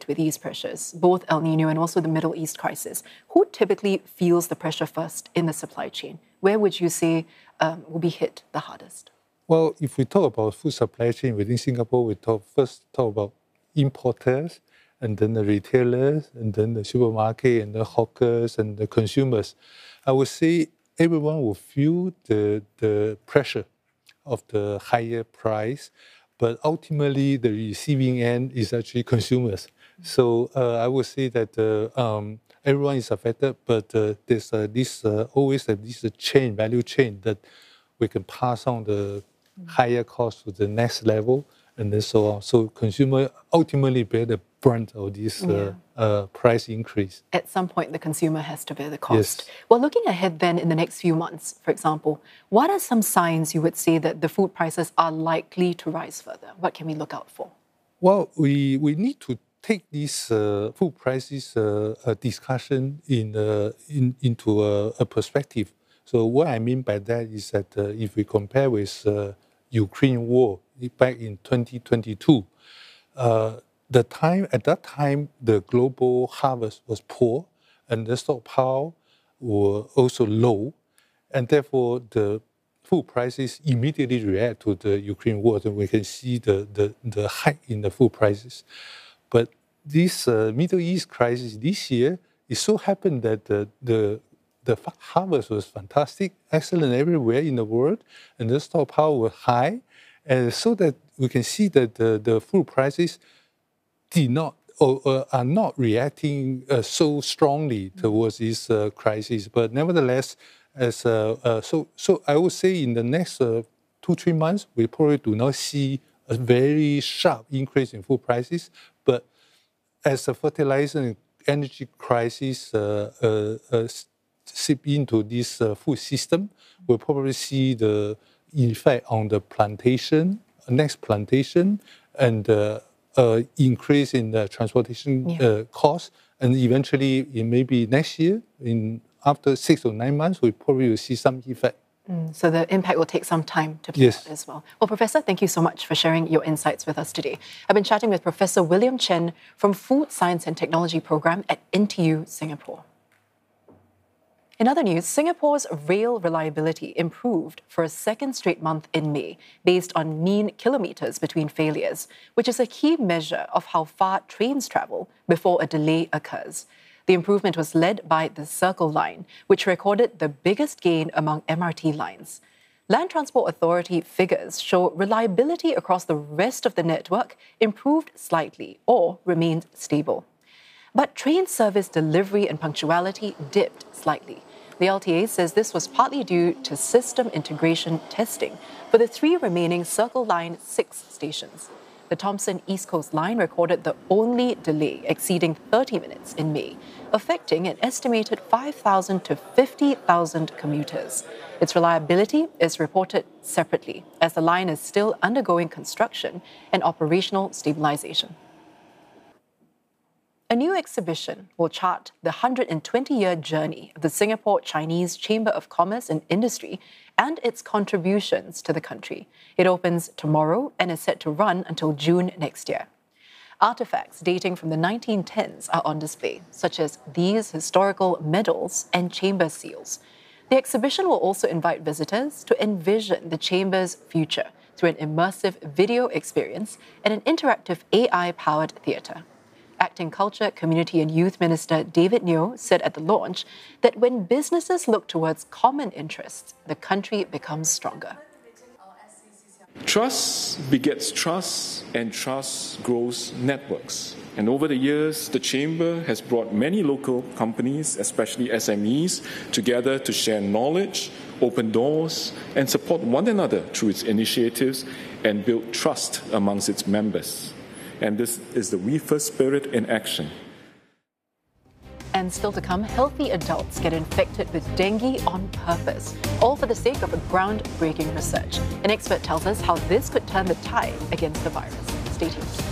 with these pressures, both El Nino and also the Middle East crisis, who typically feels the pressure first in the supply chain? Where would you say will be hit the hardest? Well, if we talk about food supply chain within Singapore, we first talk about importers, and then the retailers, and then the supermarket, and the hawkers, and the consumers. I would say everyone will feel the pressure of the higher price, but ultimately the receiving end is actually consumers. So I would say that everyone is affected, but there's always this value chain that we can pass on the higher cost to the next level, and then so on. So consumer ultimately bear the brunt of this price increase. At some point, the consumer has to bear the cost. Yes. Well, looking ahead then in the next few months, for example, what are some signs you would say that the food prices are likely to rise further? What can we look out for? Well, we need to take this food prices discussion into a perspective. So what I mean by that is that if we compare with Ukraine war back in 2022, at that time, the global harvest was poor and the stockpile were also low, and therefore the food prices immediately react to the Ukraine war, and we can see the hike in the food prices. But this Middle East crisis this year, it so happened that the harvest was fantastic, excellent everywhere in the world, and the stockpile were high, and so that we can see that the food prices did not or are not reacting so strongly towards this crisis. But nevertheless, so I would say in the next 2-3 months, we probably do not see a very sharp increase in food prices. But as the fertilizer and energy crisis seep into this food system, we'll probably see the effect on the next plantation, and increase in the transportation costs, and eventually, in maybe next year, after 6 or 9 months, we probably will see some effect. So the impact will take some time to play out as well. Well, Professor, thank you so much for sharing your insights with us today. I've been chatting with Professor William Chen from Food Science and Technology Program at NTU Singapore. In other news, Singapore's rail reliability improved for a second straight month in May, based on mean kilometres between failures, which is a key measure of how far trains travel before a delay occurs. The improvement was led by the Circle Line, which recorded the biggest gain among MRT lines. Land Transport Authority figures show reliability across the rest of the network improved slightly or remained stable. But train service delivery and punctuality dipped slightly. The LTA says this was partly due to system integration testing for the 3 remaining Circle Line 6 stations. The Thomson East Coast Line recorded the only delay exceeding 30 minutes in May, affecting an estimated 5,000 to 50,000 commuters. Its reliability is reported separately, as the line is still undergoing construction and operational stabilization. A new exhibition will chart the 120-year journey of the Singapore Chinese Chamber of Commerce and Industry and its contributions to the country. It opens tomorrow and is set to run until June next year. Artifacts dating from the 1910s are on display, such as these historical medals and chamber seals. The exhibition will also invite visitors to envision the Chamber's future through an immersive video experience and an interactive AI-powered theatre. Acting Culture, Community and Youth Minister David Neo said at the launch that when businesses look towards common interests, the country becomes stronger. Trust begets trust, and trust grows networks. And over the years, the Chamber has brought many local companies, especially SMEs, together to share knowledge, open doors, and support one another through its initiatives and build trust amongst its members. And this is the We First spirit in action. And still to come, healthy adults get infected with dengue on purpose, all for the sake of a groundbreaking research. An expert tells us how this could turn the tide against the virus. Stay tuned.